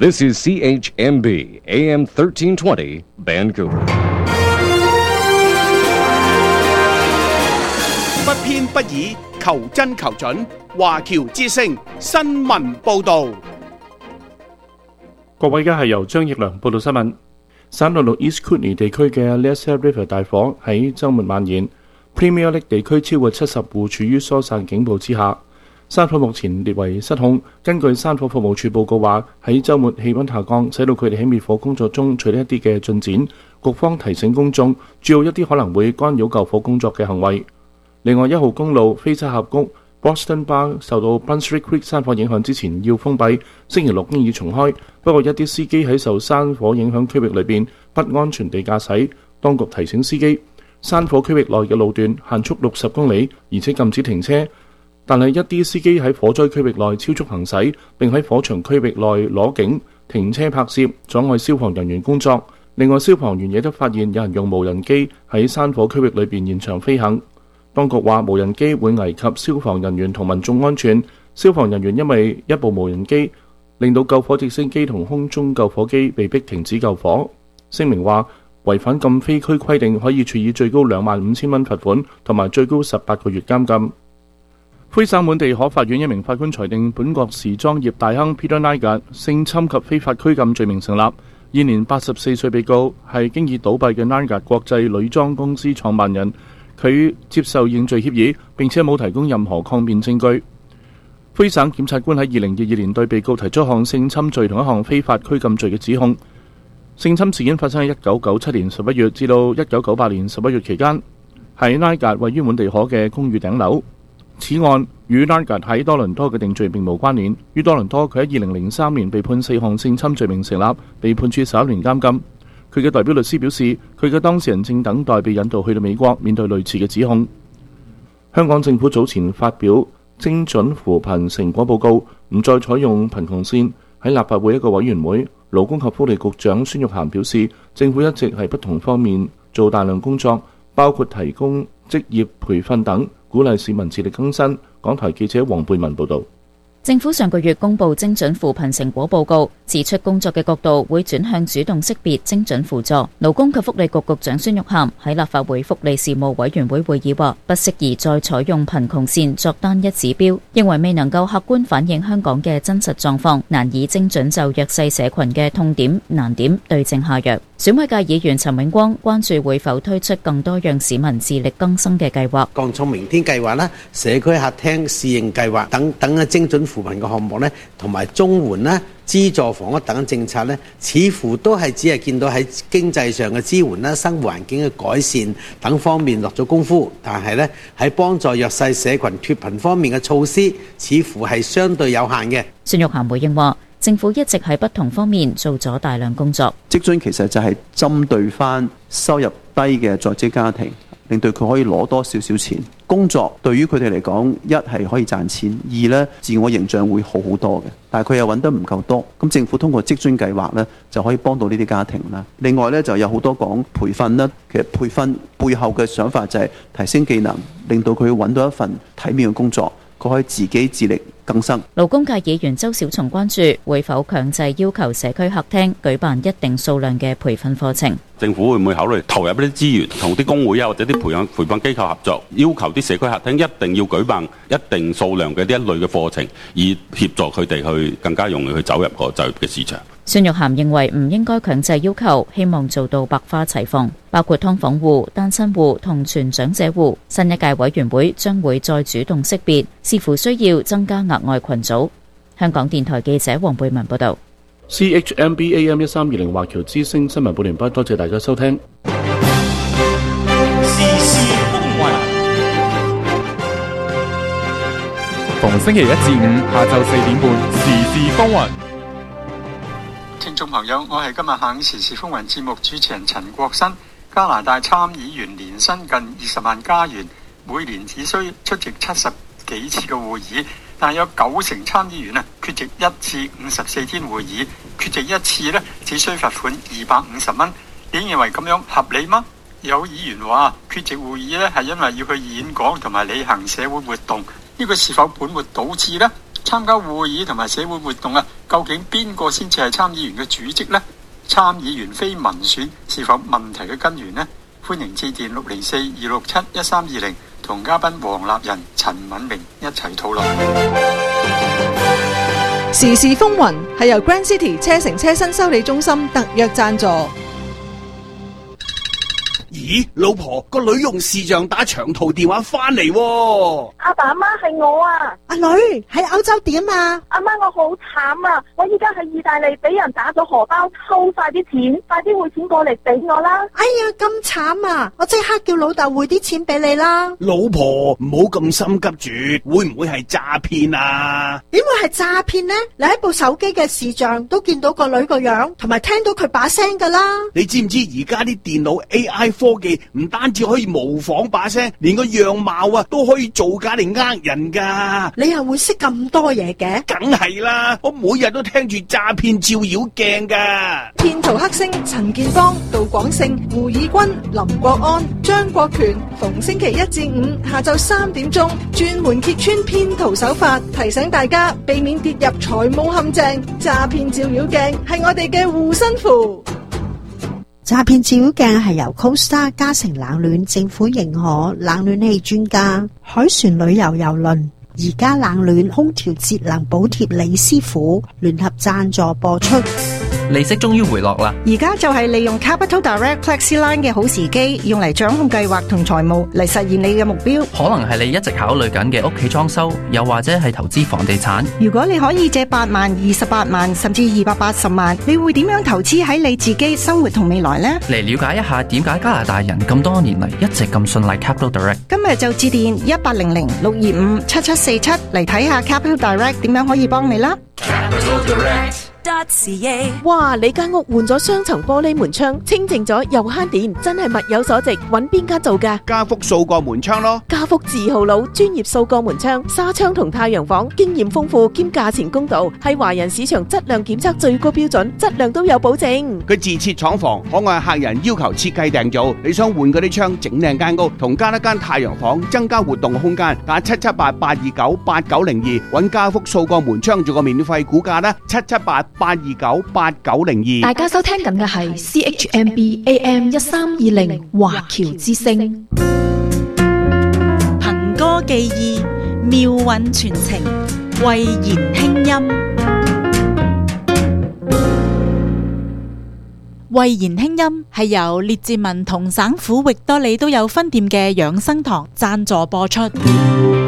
This is CHMB AM 1320 Vancouver。 不偏不倚，求真求準。華僑之聲新聞報導。 各位，而家係由張奕良報道新聞。省內陸 East Kootenay 地區嘅 Lesser River 大火喺週末蔓延 ，Premier Lake 地區超過70戶處於疏散警報之下。山火目前列為失控。根據山火服務處報告話，喺週末氣溫下降，使到佢哋喺滅火工作中取得一啲嘅進展。局方提醒公眾注意一啲可能會干擾救火工作嘅行為。另外，1號公路菲沙峽谷 Boston Bar 受到 Brunswick Creek 山火影響之前要封閉，星期六經已重開。不過一啲司機喺受山火影響區域裏邊不安全地駕駛，當局提醒司機，山火區域內嘅路段限速60公里，而且禁止停車。但係一啲司機喺火災區域內超速行駛，並喺火場區域內攞景停車拍攝，阻礙消防人員工作。另外，消防員亦都發現有人用無人機喺山火區域裏邊現場飛行。當局話無人機會危及消防人員同民眾安全。消防人員因為一部無人機令到救火直升機同空中救火機被迫停止救火。聲明話違反禁飛區規定可以處以最高25,000蚊罰款同埋最高18個月監禁。魁省本地可法院一名法官裁定本國時裝業大亨 Peter Nygard 性侵及非法拘禁罪名成立。現年84歲被告係經已倒閉嘅 Nygard 國際女裝公司創辦人。佢接受認罪協議，並且冇提供任何抗辯證據。魁省檢察官喺2022年對被告提出一項性侵罪同一項非法拘禁罪嘅指控。性侵事件發生喺1997年11月至到1998年11月期間，喺拉格位於滿地可嘅公寓頂樓。此案與拉格喺多倫多嘅定罪並無關聯。於多倫多，佢喺2003年被判4項性侵罪名成立，被判處11年監禁。佢嘅代表律師表示，佢嘅當事人正等待被引渡去到美國面對類似嘅指控。香港政府早前發表精準扶貧成果報告，唔再採用貧窮線。喺立法會一個委員會，勞工及福利局長孫玉菡表示，政府一直喺不同方面做大量工作，包括提供職業培訓等，鼓勵市民自力更生。港台記者黃貝文報導。 政府上個月公布精準扶貧成果報告，指出工作嘅角度會轉向主動識別精準輔助。勞工及福利局局長孫玉菡喺立法會福利事務委員會會議話，不適宜再採用貧窮線作單一指標，認為未能夠客觀反映香港嘅真實狀況，難以精準就弱勢社群嘅痛點難點對症下藥。選委界議員陳永光關注會否推出更多讓市民自力更生嘅計劃， 降重明天計劃啦、社區客廳試驗計劃等等嘅精準扶貧嘅項目咧，同埋綜援啦、資助房屋等政策咧，似乎都係只係見到喺經濟上嘅支援啦、生活環境嘅改善等方面落咗功夫，但係咧喺幫助弱勢社群脫貧方面嘅措施，似乎係相對有限嘅。 孫玉菡回應話，政府一直喺不同方面做咗大量工作。 職津其實就係針對翻收入低嘅在職家庭，令到佢可以攞多少少錢。工作對於佢哋嚟講，一係可以賺錢，二呢自我形象會好好多嘅。但係佢又揾得唔夠多，咁政府通過職津計劃呢，就可以幫到呢啲家庭啦。另外呢，就有好多講培訓啦，其實培訓背後嘅想法就係提升技能，令到佢揾到一份體面嘅工作，佢可以自己自力更生。 勞工界議員周小松關注會否強制要求社區客廳舉辦一定數量嘅培訓課程。 政府會唔會考慮投入一啲資源，同啲工會啊或者啲培訓機構合作，要求啲社區客廳一定要舉辦一定數量嘅呢一類嘅課程，以協助佢哋去更加容易去走入個就業嘅市場。 孫玉菡認為唔應該強制要求，希望做到百花齊放，包括劏房戶、單親戶同全長者戶。新一屆委員會將會再主動識別，視乎需要增加額外群組。香港電台記者黃貝文報道。 CHMB AM 1320華僑之聲新聞報連畢，多謝大家收聽。 時事風雲，逢星期1至5下晝4點半，時事風雲。 聽眾朋友，我係今日下午時事風雲節目主持人陳國新。加拿大參議員年薪近20萬加元，每年只需出席70幾次嘅會議，但有90%參議員缺席1次54天會議，缺席一次只需罰款250蚊。你認為咁樣合理嗎？有議員話缺席會議係因為要去演講同埋履行社會活動，呢個是否本末倒置呢？參加會議同埋社會活動究竟邊個先至係參議員嘅主職呢？參議員非民選是否問題嘅根源呢？歡迎致電604-267-1320，同嘉賓黃立仁、陳敏明一齊討論。 時事風雲係由 Grand City 車城車身修理中心特約贊助。 咦，老婆，個女用視像打長途電話翻嚟喎。 阿爸阿媽係我啊。 阿女喺歐洲點啊？ 阿媽我好慘啊！我依家喺意大利俾人打咗荷包，偷晒啲錢，快啲匯錢過嚟俾我啦！ 哎呀，咁慘啊！我即刻叫老豆匯啲錢俾你啦。 老婆，唔好咁心急住，會唔會係詐騙啊？ 點會係詐騙呢？你喺部手機嘅視像都見到個女個樣，同埋聽到佢把聲噶啦。 你知唔知而家啲電腦 AI 科技唔單止可以模仿把聲，連個樣貌啊都可以造假嚟呃人噶。 你又會識咁多嘢嘅？ 梗係啦，我每日都聽住詐騙照妖鏡噶。 騙徒黑星陳建邦、杜廣勝、胡以軍、林國安、張國權，逢星期1至5下晝3點鐘，專門揭穿騙徒手法，提醒大家避免跌入財務陷阱。詐騙照妖鏡係我哋嘅護身符。 詐騙照妖鏡係由 CoStar 嘉誠冷暖政府認可冷暖氣專家海船旅遊郵輪而家冷暖空調節能補貼李師傅聯合贊助播出。 利息終於回落啦！ 而家就係利用 Capital Direct Plexi-Line 嘅好時機，用嚟掌控計劃同財務嚟實現你嘅目標。 可能係你一直考慮緊嘅屋企裝修，又或者係投資房地產。 如果你可以借8萬、28萬甚至280萬，你會點樣投資喺你自己生活同未來呢？ 嚟了解一下點解加拿大人咁多年嚟一直咁信賴 Capital Direct。 今日就致電1800-625-7747嚟睇下 Capital Direct 點樣可以幫你啦。 Capital Direct。 哇！你間屋換咗雙層玻璃門窗，清淨咗又慳電，真係物有所值。揾邊間做㗎？ 家福數個門窗咯。 家福字號佬，專業數個門窗、紗窗同太陽房，經驗豐富兼價錢公道，係華人市場質量檢測最高標準，質量都有保證。 佢自設廠房，可按客人要求設計訂造。你想換嗰啲窗，整靚間屋，同加一間太陽房，增加活動空間，打778-829-8902，揾家福數個門窗做個免費估價啦，778-829-8902。 大家收聽緊嘅係 CHMB AM 1320華僑之聲， 憑歌寄意，妙韻傳情，慧言輕音。慧言輕音係由列治文同省府域多利都有分店嘅養生堂贊助播出。